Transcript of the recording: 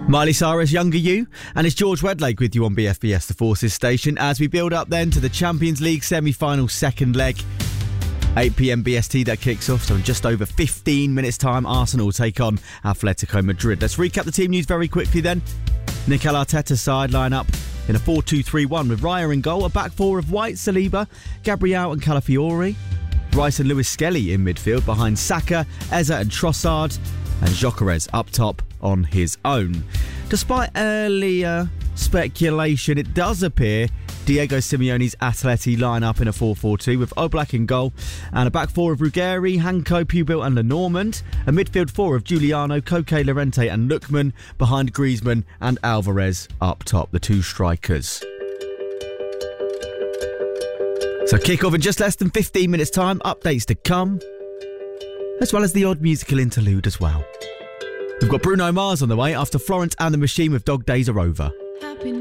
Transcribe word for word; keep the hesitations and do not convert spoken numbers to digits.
Miley Cyrus, Younger You, and it's George Wedlake with you on B F B S The Forces station as we build up then to the Champions League semi-final second leg. eight p.m. B S T that kicks off, so in just over fifteen minutes time, Arsenal will take on Atletico Madrid. Let's recap the team news very quickly then. Mikel Arteta's side line up in a four two three one with Raya in goal, a back four of White, Saliba, Gabriel and Calafiori, Rice and Lewis Skelly in midfield behind Saka, Eze and Trossard, and Gyökeres up top on his own. Despite earlier speculation, it does appear Diego Simeone's Atleti line up in a four four two with Oblak in goal and a back four of Ruggeri, Hanko, Pubil and Lenormand, a midfield four of Giuliano, Koke, Llorente and Lookman behind Griezmann and Alvarez up top, the two strikers. So kick-off in just less than fifteen minutes time, updates to come, as well as the odd musical interlude as well. We've got Bruno Mars on the way after Florence and the Machine with Dog Days Are Over.